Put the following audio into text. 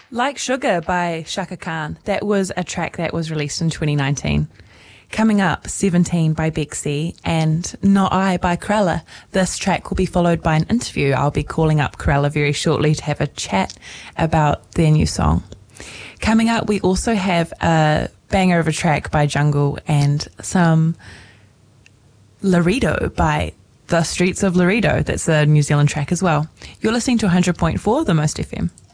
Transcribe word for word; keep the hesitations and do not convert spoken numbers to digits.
Like Sugar by Shaka Khan. That was a track that was released in twenty nineteen. Coming up, seventeen by Bexy and Not I by Corella. This track will be followed by an interview. I'll be calling up Corella very shortly to have a chat about their new song. Coming up, we also have a banger of a track by Jungle and some Laredo by The Streets of Laredo. That's a New Zealand track as well. You're listening to one hundred point four, The Most F M.